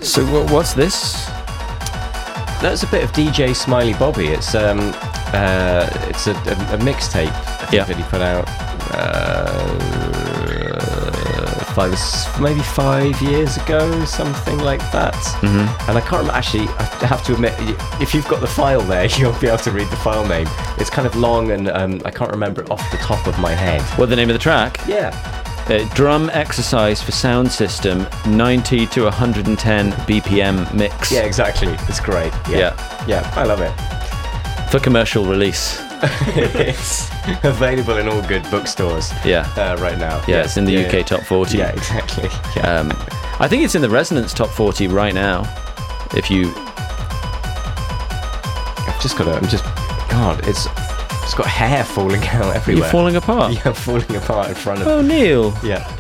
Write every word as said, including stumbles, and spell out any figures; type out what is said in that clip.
So what, what's this? That's a bit of D J Smiley Bobby. It's um, uh, it's a, a, a mixtape I think Yeah. that he put out uh, five, maybe five years ago, something like that. Mm-hmm. And I can't remember. Actually, I have to admit, if you've got the file there, you'll be able to read the file name. It's kind of long, and um, I can't remember it off the top of my head. What the name of the track? Yeah. Uh, drum exercise for sound system, ninety to one hundred ten B P M mix. Yeah, exactly. It's great. Yeah. Yeah. Yeah, I love it. For commercial release. It's available in all good bookstores Yeah. uh, right now. Yeah, it's in the yeah, U K yeah. Top forty. Yeah, exactly. Yeah. Um, I think it's in the Resonance Top forty right now. If you... I've just got to, I'm just, God, it's, it's got hair falling out everywhere. You're falling apart. Yeah, falling apart in front of Oh, Neil. Yeah.